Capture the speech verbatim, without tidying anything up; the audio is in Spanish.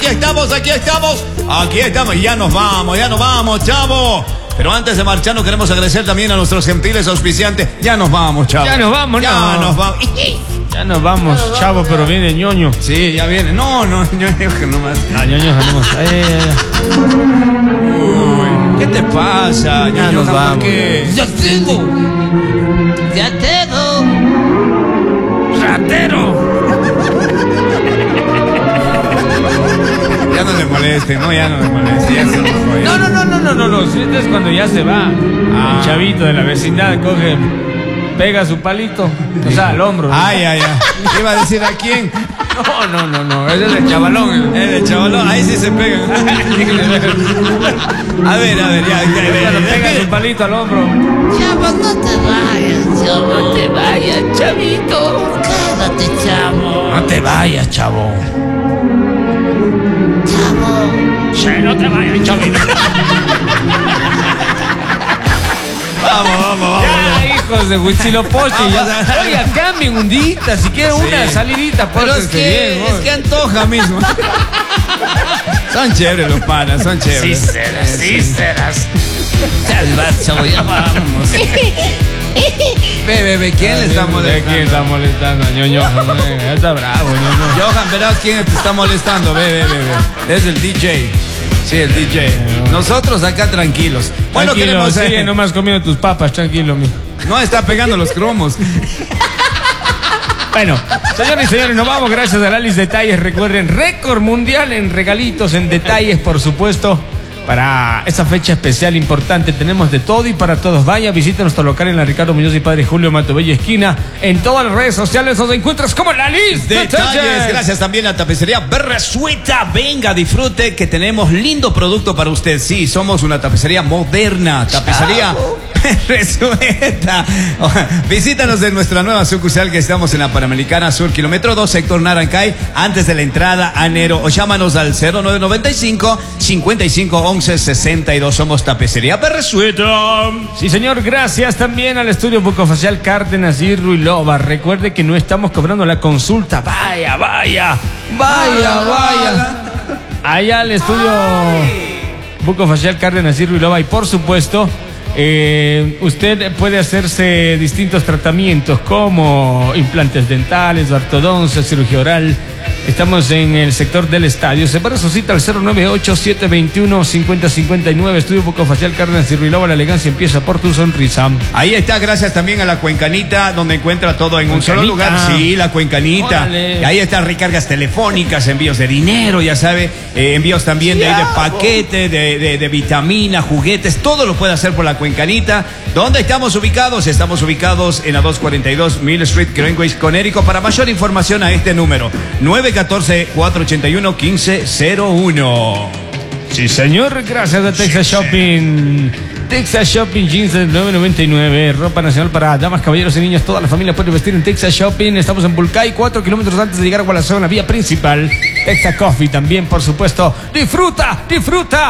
aquí estamos, aquí estamos, aquí estamos, ya nos vamos, ya nos vamos, chavo. Pero antes de marcharnos queremos agradecer también a nuestros gentiles auspiciantes. Ya nos vamos, chavo. Ya nos vamos, ya no. nos vamos. Ya nos vamos, ya nos chavo, vamos. Pero viene ñoño. Sí, ya viene. No, no, ñoño que nomás. Ah, ñoño, nomás. Ay, ay, ay. Uy, ¿qué te pasa, ñoño? Ya nos vamos. ¿Por qué? Ya tengo. Ya tengo. ¡Ratero! Ya no le moleste, no, ya no le moleste. Ya se nos fue. No, no, no, no, no, no, no. Si este es cuando ya se va. Ah. El chavito de la vecindad coge, pega su palito, o sea, al hombro. ¿No? Ay, ay, ay. ¿Iba a decir a quién? No, no, no, no. Ese es el chavalón. Es el chavalón, ahí sí se pegan. A ver, a ver, ya. Cuando pega su palito al hombro. Chavo, no te vayas, chavo, no te vayas, chavito. Quédate, chavo. No te vayas, chavo. Chavo. Che, no te vayas, chavito. Vamos, vamos, vamos. Ya, hijos de Huitzilopochtli, ya. Oiga, cambien un día, si quieren Sí. una salidita, Pero es pórtense que, bien, es que antoja mismo. Son chéveres los panas, son chéveres. Sí serás, sí serás. Ya vas, chavo, ya vamos. Ve, ve, ve, ¿quién le está molestando? ¿Quién está molestando? Ñoño, ya está bravo, ñoño. Johan, verás quién te está molestando. Ve, ve, ve, ve. Es el D J. Sí, el D J. Nosotros acá tranquilos. Bueno, Tranquilo, queremos. sigue eh, nomás comiendo tus papas, tranquilo, mi. No está pegando los cromos. Bueno, señores y señores, nos vamos gracias a Alice Detalles. Recuerden, récord mundial en regalitos, en detalles, por supuesto. Para esa fecha especial importante tenemos de todo y para todos. Vaya, visita nuestro local en la Ricardo Muñoz y Padre Julio Matobella esquina. En todas las redes sociales nos encuentras como la Alice Detalles. Gracias también a Tapicería Berresueta. Venga, disfrute que tenemos lindo producto para usted. Sí, somos una tapicería moderna. Tapicería Berresueta. Visítanos en nuestra nueva sucursal que estamos en la Panamericana Sur, kilómetro dos, sector Narancay, antes de la entrada a Nero. O llámanos al cero nueve nueve cinco, cincuenta y cinco once sesenta y dos. Somos Tapicería Berresueta. Sí, señor, gracias también al estudio bucofacial Cárdenas y Ruilova. Recuerde que no estamos cobrando la consulta. Vaya, vaya, vaya, vaya. Allá al estudio bucofacial Cárdenas y Ruilova. Y por supuesto, eh, usted puede hacerse distintos tratamientos como implantes dentales, ortodoncia, cirugía oral. Estamos en el sector del estadio. Separa su cita al cero nueve ocho, siete dos uno, cinco cero cinco nueve. Estudio bucofacial Cárdenas y Ruilova. La elegancia empieza por tu sonrisa. Ahí está, gracias también a la Cuencanita, donde encuentra todo en un solo lugar. Sí, la Cuencanita. Órale. Ahí están recargas telefónicas, envíos de dinero, ya sabe, eh, envíos también de, de paquete, de, de, de vitaminas, juguetes, todo lo puede hacer por la Cuencanita. ¿Dónde estamos ubicados? Estamos ubicados en la doscientos cuarenta y dos Mill Street, Greenwich, Connecticut. Para mayor información a este número, nueve uno cuatro, cuatro ocho uno, uno cinco cero uno. Sí, señor, gracias a Texas Shopping. Texas Shopping Jeans de nueve noventa y nueve. Ropa nacional para damas, caballeros y niños. Toda la familia puede vestir en Texas Shopping. Estamos en Bulcay, cuatro kilómetros antes de llegar a Gualazón, la vía principal. Texas Coffee también, por supuesto. Disfruta, disfruta.